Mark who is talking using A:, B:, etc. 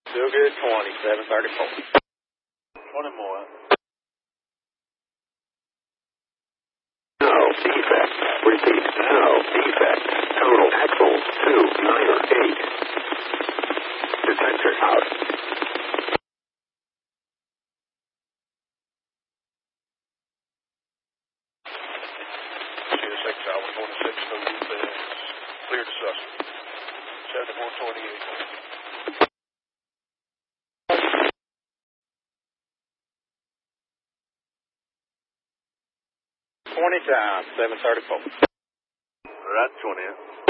A: Still good, 2734.
B: 20 more.
C: No defect. Repeat, no defect. Total axle 298. Detector out.
B: CSX Tower 26, no defects. Clear to suspect. 7428.
A: 20 times, 734.
B: Right, 20.